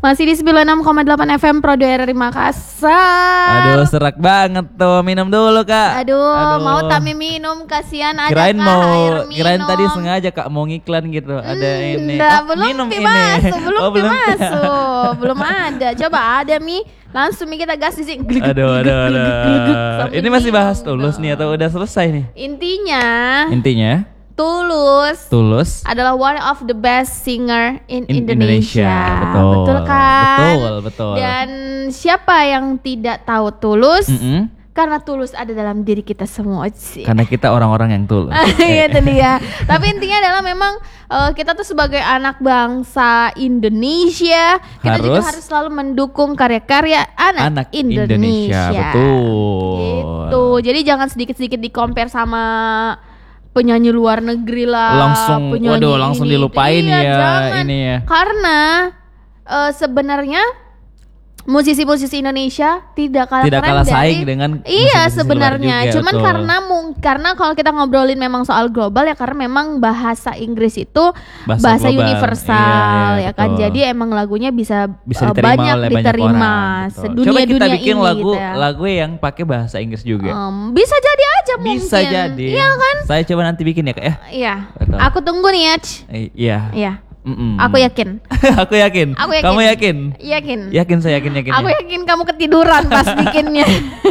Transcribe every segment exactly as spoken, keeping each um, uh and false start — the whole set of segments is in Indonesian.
Masih di sembilan puluh enam koma delapan F M Pro dua R R I Makassar. Aduh, serak banget tuh. Minum dulu, Kak. Aduh, Aduh. mau Tami minum, kasihan ada Kirain Kak, mau air minum. kirain tadi sengaja Kak mau ngiklan gitu. Ada ini. Nggak, Oh, belum minum pi ini. masuk, belum Oh, pi belum. masuk. Belum ada. Coba ada Mi, langsung Mi kita gas di sini. Glegek, Aduh, aduh, glegek, aduh. glegek, glegek, sambil Ini masih bahas minum Tulus dong. nih atau udah selesai nih? Intinya, Intinya Tulus Tulus adalah one of the best singer in, in Indonesia. Indonesia. Betul. kan? Betul, betul. Dan siapa yang tidak tahu Tulus? Mm-mm. Karena Tulus ada dalam diri kita semua sih. Karena kita orang-orang yang tulus. Iya itu dia. Tapi intinya adalah memang uh, kita tuh sebagai anak bangsa Indonesia, kita juga Harus harus selalu mendukung karya-karya anak, Anak Indonesia. Indonesia, betul. Gitu. Jadi jangan sedikit-sedikit di-compare sama penyanyi luar negeri lah. Langsung, penyanyi waduh, langsung ini. dilupain Iya, ya jangan. ini ya. Karena uh, sebenarnya musisi-musisi Indonesia tidak kalah Tidak keren kalah dari, saing dengan iya musisi-musisi sebenarnya luar juga, cuman betul. karena mung, karena kalau kita ngobrolin memang soal global ya karena memang bahasa Inggris itu bahasa, Bahasa global. universal Iya, iya, ya kan betul. jadi emang lagunya bisa, Bisa uh, diterima banyak oleh diterima banyak orang. Betul. sedunia Coba kita dunia bikin ini lagu gitu ya. lagu yang pakai bahasa Inggris juga. Um, bisa jadi aja mungkin Bisa jadi. iya kan Saya coba nanti bikin ya Kak ya. iya Betul. aku tunggu nih ya Eh, iya. iya Mm-mm. aku yakin Aku yakin. Aku yakin. Kamu yakin? yakin Yakin saya yakin yakin. Aku yakin kamu ketiduran pas bikinnya.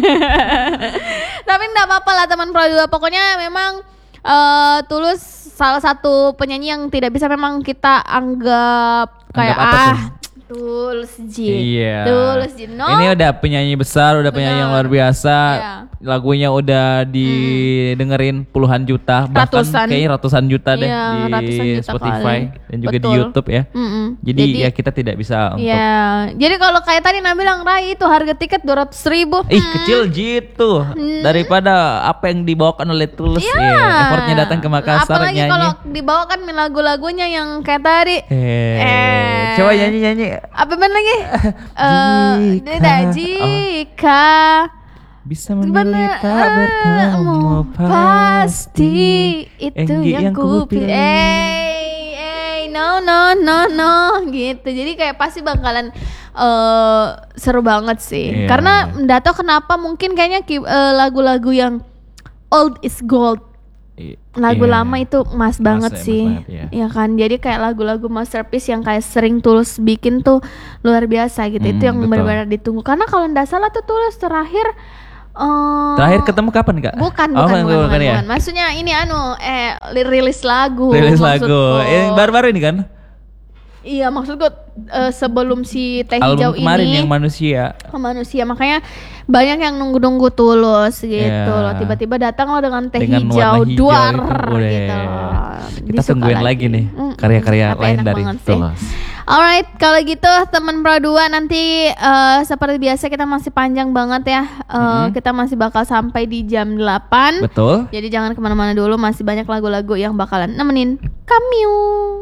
Tapi enggak apa-apa lah teman Pro dua. Pokoknya memang uh, Tulus salah satu penyanyi yang tidak bisa memang kita anggap kayak Anggap apa ah tuh? Tulus Ji. Iya. Tulus Ji. No. Ini udah penyanyi besar, udah penyanyi yang luar biasa. Iya. Lagunya udah didengerin puluhan juta, bahkan Ratusan. kayaknya ratusan juta deh Iya, di ratusan juta Spotify kali. dan juga di Betul. YouTube ya. Mm-mm. Jadi, ya kita tidak bisa untuk ya. Jadi kalau kayak tadi Nabi bilang Rai itu harga tiket dua ratus ribu. Ih kecil gitu daripada apa yang dibawakan oleh Tulus Iya. ya. Effortnya datang ke Makassar Apalagi nyanyi. kalau dibawakan lagu-lagunya yang kayak tadi. Eh, Eh. coba nyanyi nyanyi. Apa bener lagi? Eh, Jika- tidak jika Bisa gimana memilih tak eh, bertemu mau pasti itu Enggi yang yang ku kupilih. pilih. Eh, eh, no no no no gitu. Jadi kayak pasti bakalan eh, seru banget sih. Iya. Karena nggak tahu kenapa mungkin kayaknya ki- eh, lagu-lagu yang old is gold. I- Lagu iya. lama itu emas banget ya, emas sih, banget, iya. ya kan. Jadi kayak lagu-lagu masterpiece yang kayak sering Tulus bikin tuh luar biasa gitu. Itu Hmm, yang betul. benar-benar ditunggu. Karena kalau nggak salah tuh Tulus terakhir eh, Terakhir ketemu kapan Kak? bukan Oh, bukan bukan, bukan, ya? bukan. Maksudnya ini anu eh li- rilis lagu. Rilis lagu. maksudku. Eh, baru-baru ini kan? Iya maksudku eh, sebelum si Teh Album Hijau kemarin ini yang manusia. ke manusia, makanya banyak yang nunggu-nunggu Tulus gitu Iya. loh. Tiba-tiba datang lo dengan Teh Dengan Hijau warna hijau duar itu, udah. gitu loh. Kita Disuka tungguin lagi nih Mm-mm. karya-karya Tapi lain enak dari banget sih. Tulus. Alright, kalau gitu teman Pro dua nanti eh, seperti biasa kita masih panjang banget ya. Eh, Mm-mm. Kita masih bakal sampai di jam delapan. Betul. Jadi jangan kemana-mana dulu, masih banyak lagu-lagu yang bakalan nemenin kamu.